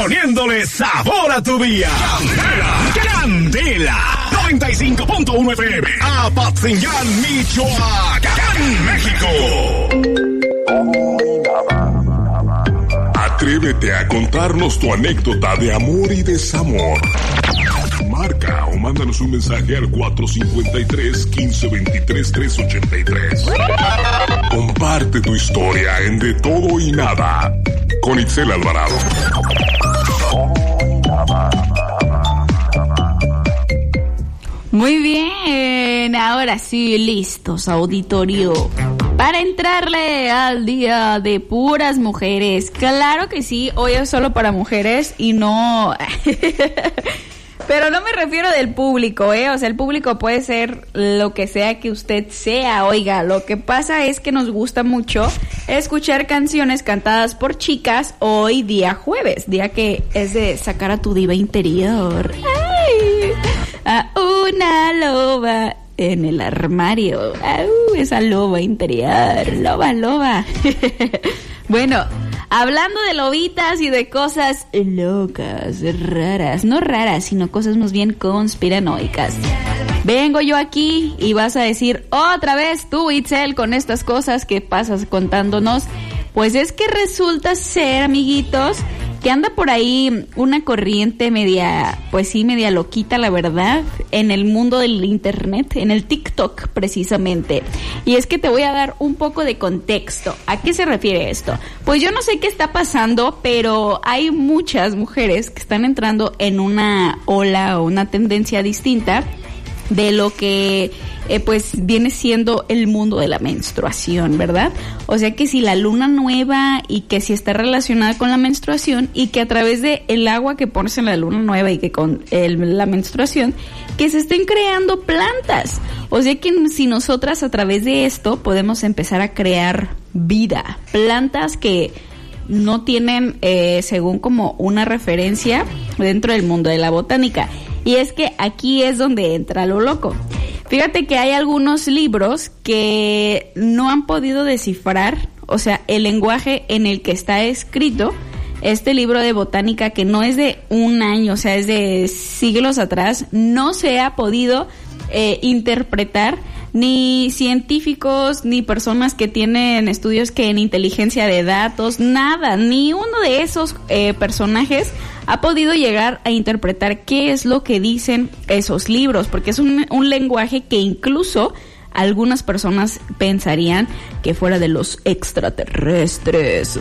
poniéndole sabor a tu día. Candela 95.1 FM, Apatzingán, Michoacán, México. Atrévete a contarnos tu anécdota de amor y desamor. Marca o mándanos un mensaje al 453-1523-383. Comparte tu historia en De Todo y Nada con Itzel Alvarado. Muy bien, ahora sí, listos, auditorio, para entrarle al día de puras mujeres. Claro que sí, hoy es solo para mujeres y no... Pero no me refiero del público, o sea, el público puede ser lo que sea que usted sea. Oiga, lo que pasa es que nos gusta mucho escuchar canciones cantadas por chicas hoy día jueves, día que es de sacar a tu diva interior. ¡Ay! A una loba en el armario. Esa loba interior, loba. Bueno, hablando de lobitas y de cosas locas, raras, no raras, sino cosas más bien conspiranoicas. Vengo yo aquí y vas a decir otra vez tú, Itzel, con estas cosas que pasas contándonos. Pues es que resulta ser, amiguitos, que anda por ahí una corriente media, pues sí, media loquita, la verdad, en el mundo del internet, en el TikTok precisamente. Y es que te voy a dar un poco de contexto. ¿A qué se refiere esto? Pues yo no sé qué está pasando, pero hay muchas mujeres que están entrando en una ola o una tendencia distinta de lo que pues viene siendo el mundo de la menstruación, ¿verdad? O sea que si la luna nueva y que si está relacionada con la menstruación y que a través de el agua que pones en la luna nueva y que con la menstruación, que se estén creando plantas. O sea que si nosotras a través de esto podemos empezar a crear vida, plantas que no tienen según como una referencia dentro del mundo de la botánica. Y es que aquí es donde entra lo loco. Fíjate que hay algunos libros que no han podido descifrar, o sea, el lenguaje en el que está escrito este libro de botánica, que no es de un año, o sea, es de siglos atrás, no se ha podido interpretar. Ni científicos, ni personas que tienen estudios que en inteligencia de datos, nada, ni uno de esos personajes ha podido llegar a interpretar qué es lo que dicen esos libros, porque es un lenguaje que incluso algunas personas pensarían que fuera de los extraterrestres,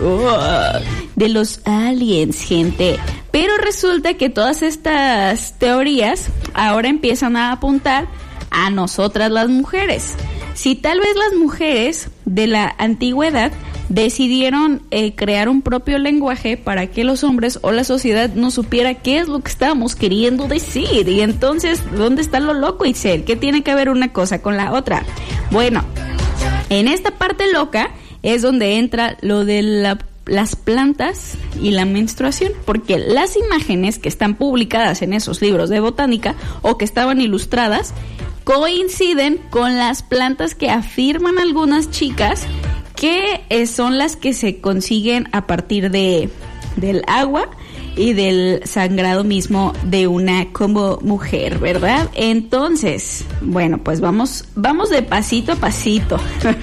de los aliens, gente. Pero resulta que todas estas teorías ahora empiezan a apuntar a nosotras las mujeres. Si tal vez las mujeres de la antigüedad decidieron crear un propio lenguaje para que los hombres o la sociedad no supiera qué es lo que estábamos queriendo decir. Y entonces, ¿dónde está lo loco, Itzel? ¿Qué tiene que ver una cosa con la otra? Bueno, en esta parte loca es donde entra lo de las plantas y la menstruación, porque las imágenes que están publicadas en esos libros de botánica o que estaban ilustradas coinciden con las plantas que afirman algunas chicas que son las que se consiguen a partir del agua y del sangrado mismo de una como mujer, ¿verdad? Entonces, bueno, pues vamos de pasito a pasito.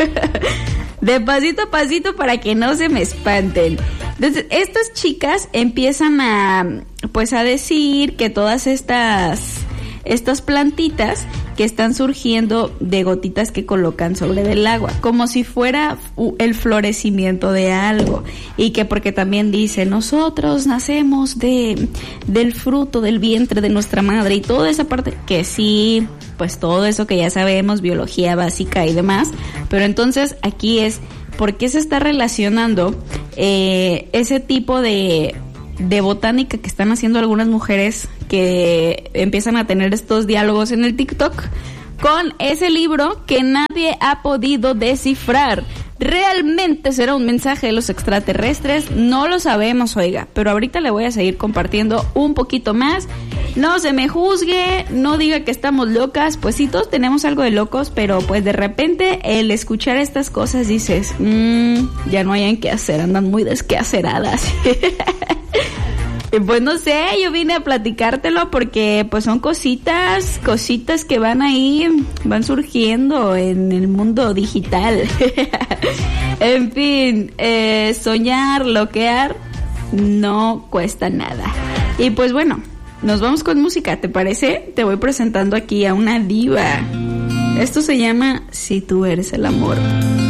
De pasito a pasito para que no se me espanten. Entonces, estas chicas empiezan a decir que todas estas plantitas que están surgiendo de gotitas que colocan sobre del agua, como si fuera el florecimiento de algo, y que porque también dice, nosotros nacemos del fruto del vientre de nuestra madre, y toda esa parte, que sí, pues todo eso que ya sabemos, biología básica y demás, pero entonces aquí es, ¿por qué se está relacionando ese tipo de botánica que están haciendo algunas mujeres que empiezan a tener estos diálogos en el TikTok con ese libro que nadie ha podido descifrar? ¿Realmente será un mensaje de los extraterrestres? No lo sabemos, oiga, pero ahorita le voy a seguir compartiendo un poquito más. No se me juzgue, no diga que estamos locas, pues sí, todos tenemos algo de locos, pero pues de repente el escuchar estas cosas dices, ya no hay en qué hacer, andan muy desquaceradas. Y Pues no sé, yo vine a platicártelo porque pues son cositas que van ahí, van surgiendo en el mundo digital. En fin, soñar, loquear, no cuesta nada. Y pues bueno, nos vamos con música, ¿te parece? Te voy presentando aquí a una diva. Esto se llama Si tú eres el amor.